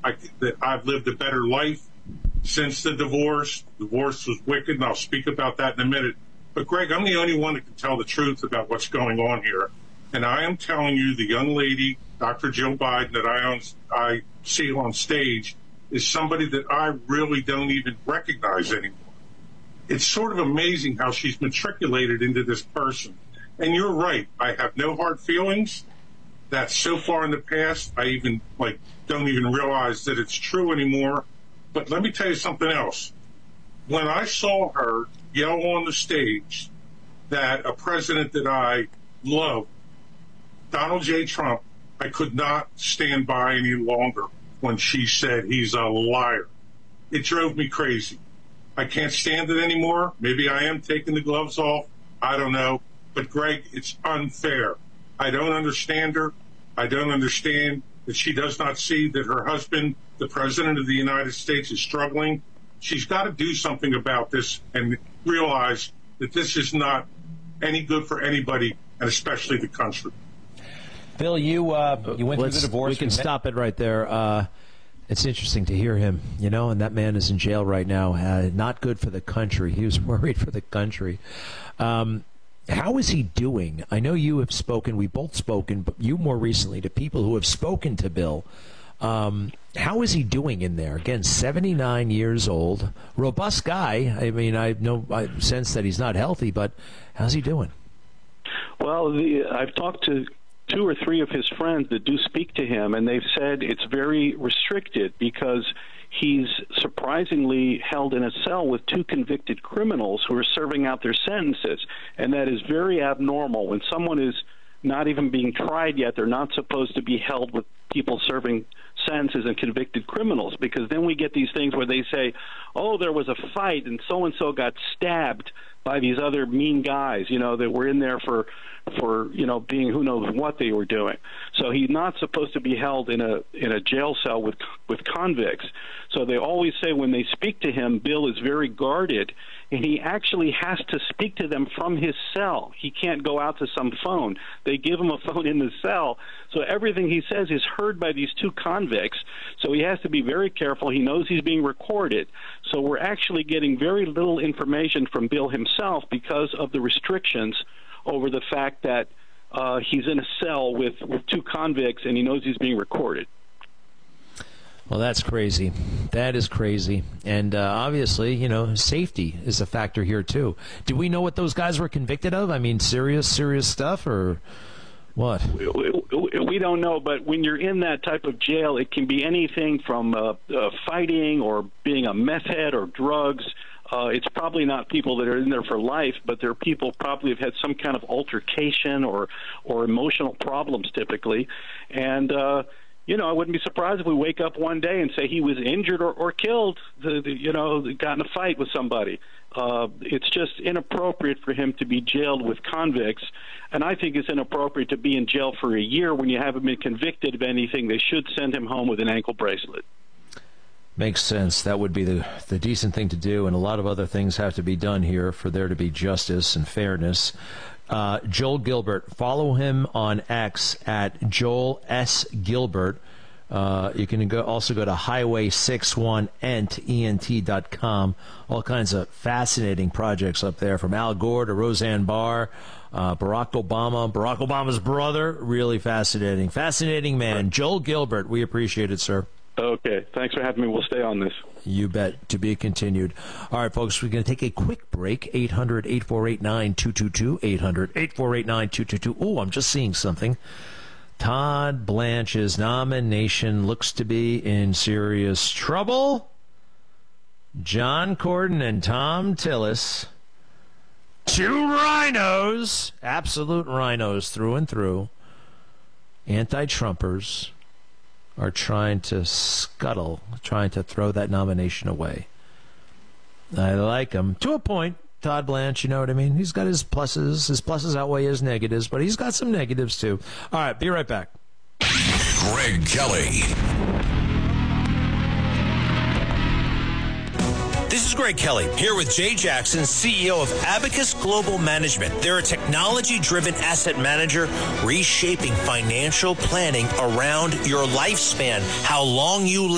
that I've lived a better life since the divorce. Divorce was wicked, and I'll speak about that in a minute. But, Greg, I'm the only one that can tell the truth about what's going on here. And I am telling you, the young lady, Dr. Jill Biden, that I see on stage is somebody that I really don't even recognize anymore. It's sort of amazing how she's matriculated into this person. And you're right. I have no hard feelings. That's so far in the past, I even don't even realize that it's true anymore. But let me tell you something else. When I saw her yell on the stage that a president that I love, Donald J. Trump, I could not stand by any longer when she said he's a liar. It drove me crazy. I can't stand it anymore. Maybe I am taking the gloves off. I don't know. But, Greg, it's unfair. I don't understand her. I don't understand that she does not see that her husband, the President of the United States, is struggling. She's got to do something about this and realize that this is not any good for anybody, and especially the country. Bill, you went through the divorce. We can stop it right there. It's interesting to hear him, and that man is in jail right now. Not good for the country. He was worried for the country. How is he doing? I know you have spoken, we've both spoken, but you more recently, to people who have spoken to Bill. How is he doing in there? Again, 79 years old, robust guy. I mean, I sense that he's not healthy, but how's he doing? Well, I've talked to 2 or 3 of his friends that do speak to him, and they've said it's very restricted because he's surprisingly held in a cell with 2 convicted criminals who are serving out their sentences, and that is very abnormal. When someone is not even being tried yet, they're not supposed to be held with people serving sentences and convicted criminals, because then we get these things where they say, oh, there was a fight and so-and-so got stabbed by these other mean guys, that were in there for being who knows what they were doing. So he's not supposed to be held in a jail cell with convicts. So they always say when they speak to him, Bill is very guarded, and he actually has to speak to them from his cell. He can't go out to some phone. They give him a phone in the cell. So everything he says is heard by these 2 convicts. So he has to be very careful. He knows he's being recorded. So we're actually getting very little information from Bill himself because of the restrictions over the fact that he's in a cell with 2 convicts and he knows he's being recorded. Well, that's crazy. That is crazy. And obviously, safety is a factor here, too. Do we know what those guys were convicted of? I mean, serious stuff, or what? We don't know, but when you're in that type of jail, it can be anything from fighting or being a meth head or drugs. It's probably not people that are in there for life, but they're people probably have had some kind of altercation or emotional problems typically. And, I wouldn't be surprised if we wake up one day and say he was injured or killed, got in a fight with somebody. It's just inappropriate for him to be jailed with convicts. And I think it's inappropriate to be in jail for a year when you haven't been convicted of anything. They should send him home with an ankle bracelet. Makes sense. That would be the decent thing to do, and a lot of other things have to be done here for there to be justice and fairness. Joel Gilbert, follow him on X at Joel S. Gilbert. You can also go to highway61ent.com. All kinds of fascinating projects up there, from Al Gore to Roseanne Barr, Barack Obama's brother. Really fascinating. Fascinating man. Joel Gilbert, we appreciate it, sir. Okay. Thanks for having me. We'll stay on this. You bet. To be continued. All right, folks, we're going to take a quick break. 800-848-9222. 800-848-9222. Oh, I'm just seeing something. Todd Blanche's nomination looks to be in serious trouble. John Cornyn and Thom Tillis, 2 rhinos, absolute rhinos through and through, anti-Trumpers, are trying to throw that nomination away. I like him to a point. Todd Blanche, you know what I mean? He's got his pluses. His pluses outweigh his negatives, but he's got some negatives too. All right, be right back. Greg Kelly. This is Greg Kelly, here with Jay Jackson, CEO of Abacus Global Management. They're a technology-driven asset manager reshaping financial planning around your lifespan, how long you live.